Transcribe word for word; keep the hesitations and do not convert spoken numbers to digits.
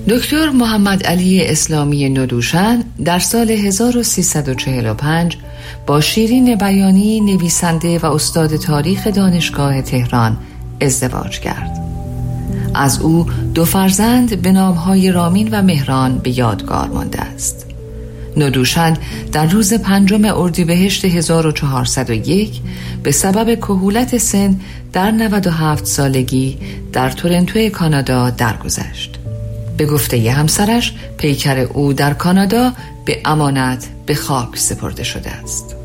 دکتر محمد علی اسلامی ندوشن در سال هزار و سیصد و چهل و پنج با شیرین بیانی نویسنده و استاد تاریخ دانشگاه تهران ازدواج کرد. از او دو فرزند به نامهای رامین و مهران به یادگار مانده است. ندوشن در روز پنجم اردیبهشت هزار و چهارصد و یک به سبب کهولت سن در نود و هفت سالگی در تورنتو کانادا درگذشت. به گفته همسرش پیکر او در کانادا به امانت به خاک سپرده شده است.